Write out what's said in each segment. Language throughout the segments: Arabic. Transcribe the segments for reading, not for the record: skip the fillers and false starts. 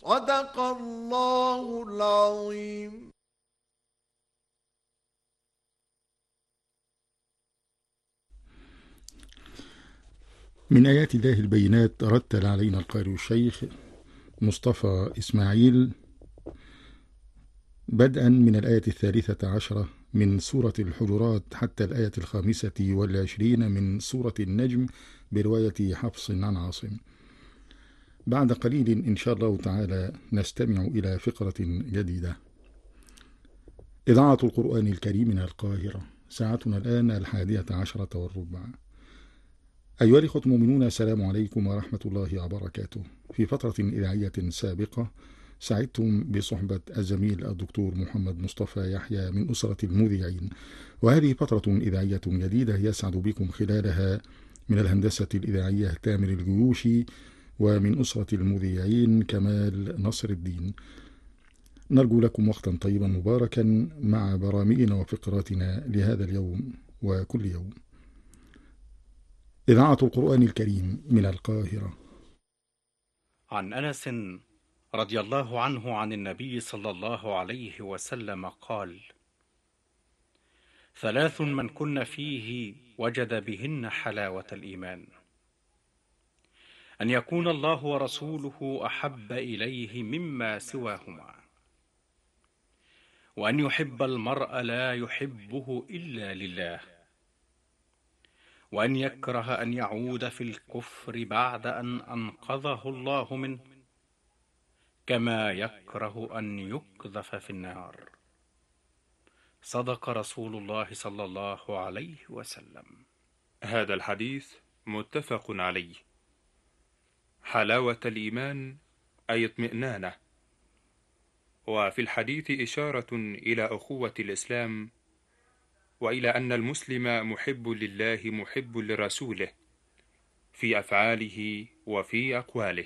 صدق الله العظيم. من آيات الله البينات رتل علينا القارئ الشيخ مصطفى إسماعيل بدءا من الآية 13 من سورة الحجرات حتى الآية 25 من سورة النجم برواية حفص عن عاصم. بعد قليل إن شاء الله تعالى نستمع إلى فقرة جديدة. إذاعة القرآن الكريم من القاهرة، ساعتنا الآن 11:15. أيها الإخوة المؤمنون، السلام عليكم ورحمة الله وبركاته. في فترة إذاعية سابقة سعدتم بصحبة الزميل الدكتور محمد مصطفى يحيى من أسرة المذيعين، وهذه فترة إذاعية جديدة يسعد بكم خلالها من الهندسة الإذاعية تامر الجيوشي، ومن أسرة المذيعين كمال نصر الدين. نرجو لكم وقتا طيبا مباركا مع برامجنا وفقراتنا لهذا اليوم وكل يوم. إذاعة القرآن الكريم من القاهرة. عن أنس رضي الله عنه عن النبي صلى الله عليه وسلم قال: 3 من كن فيه وجد بهن حلاوة الإيمان: أن يكون الله ورسوله أحب إليه مما سواهما، وأن يحب المرء لا يحبه إلا لله، وأن يكره أن يعود في الكفر بعد أن أنقذه الله منه، كما يكره أن يقذف في النار. صدق رسول الله صلى الله عليه وسلم. هذا الحديث متفق عليه. حلاوة الإيمان أي اطمئنانه. وفي الحديث إشارة إلى أخوة الإسلام، وإلى أن المسلم محب لله محب لرسوله في أفعاله وفي أقواله.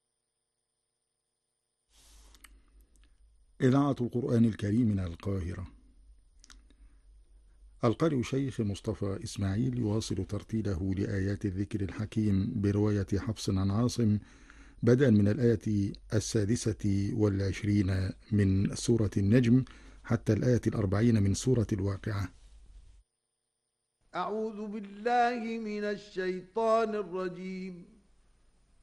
إذاعة القرآن الكريم من القاهرة. القارئ شيخ مصطفى إسماعيل يواصل ترتيله لآيات الذكر الحكيم برواية حفص عن عاصم بدءا من الآية 26 من سورة النجم حتى الآية 40 من سورة الواقعة. أعوذ بالله من الشيطان الرجيم.